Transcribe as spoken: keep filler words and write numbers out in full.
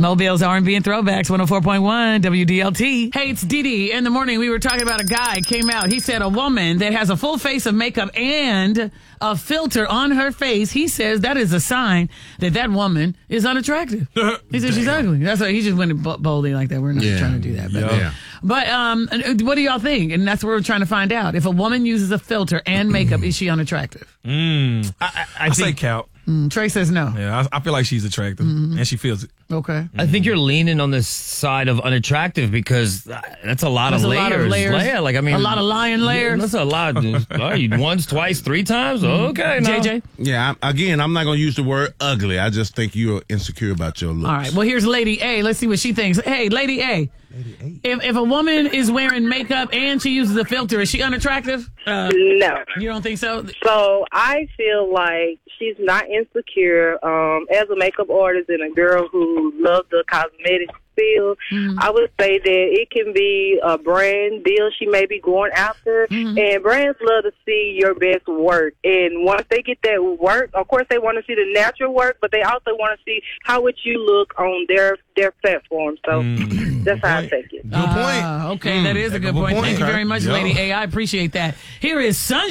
Mobile's R and B and Throwbacks, one oh four point one W D L T. Hey, it's Dee Dee. In the morning, we were talking about a guy came out. He said a woman that has a full face of makeup and a filter on her face, he says that is a sign that that woman is unattractive. He said she's ugly. That's why he just went boldly like that. We're not Yeah. trying to do that. But, Yeah. but um, what do y'all think? And that's what we're trying to find out. If a woman uses a filter and makeup, is she unattractive? Mm. I, I, I, I say think, count. Mm, Trey says no. Yeah, I, I feel like she's attractive, Mm-hmm. and she feels it. Okay. I think you're leaning on the side of unattractive because that's a lot There's of a layers. lot of layers. Yeah, like I mean, A lot of lying layers. Yeah, that's a lot. All right, once, twice, three times. Okay, now. J J? Yeah, I, again, I'm not going to use the word ugly. I just think you're insecure about your looks. All right. Well, here's Lady A. Let's see what she thinks. Hey, Lady A. If if a woman is wearing makeup and she uses a filter, is she unattractive? Uh, No. you don't think so? So I feel like she's not insecure. Um, as a makeup artist and a girl who loves the cosmetics field, Mm-hmm. I would say that it can be a brand deal she may be going after. Mm-hmm. And brands love to see your best work. And once they get that work, of course they want to see the natural work, but they also want to see how would you look on their their platform. So that's how I take it. Good point. Ah, okay, that is a good Good point. point. Thank you Okay. very much, Yeah. Lady A. I appreciate that. Here is Sunshine.